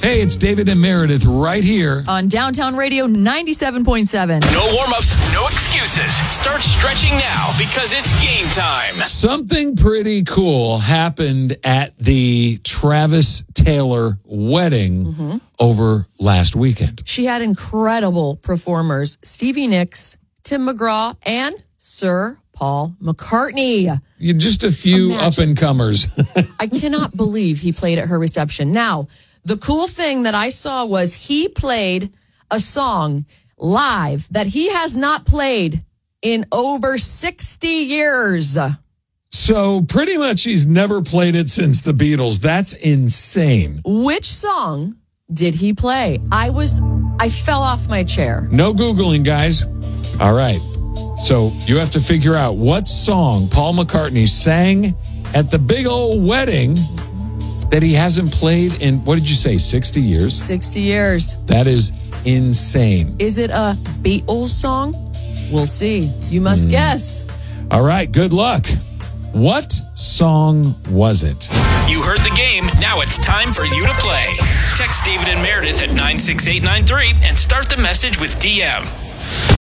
Hey, it's David and Meredith right here on Downtown Radio 97.7. No warm-ups, no excuses. Start stretching now because it's game time. Something pretty cool happened at the Travis Taylor wedding over last weekend. She had incredible performers, Stevie Nicks, Tim McGraw, and Sir Paul McCartney. Just a few up-and-comers. I cannot believe he played at her reception. Now, the cool thing that I saw was he played a song live that he has not played in over 60 years. So pretty much he's never played it since the Beatles. That's insane. Which song did he play? I fell off my chair. No Googling, guys. All right. So you have to figure out what song Paul McCartney sang at the big old wedding that he hasn't played in, what did you say, 60 years? 60 years. That is insane. Is it a Beatles song? We'll see. You must guess. All right, good luck. What song was it? You heard the game. Now it's time for you to play. Text David and Meredith at 96893 and start the message with DM.